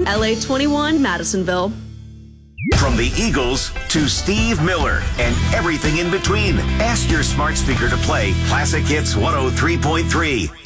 LA 21, Madisonville. From the Eagles to Steve Miller and everything in between. Ask your smart speaker to play Classic Hits 103.3.